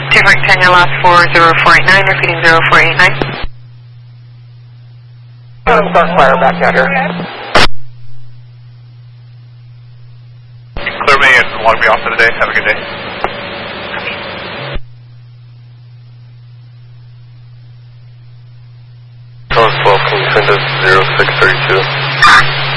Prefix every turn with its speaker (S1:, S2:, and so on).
S1: Different 10, your last 40489, repeating 0489.
S2: Start fire back out here.
S3: Clear me and log me off for the day. Have a good day.
S4: Code 12, can you send us 0632?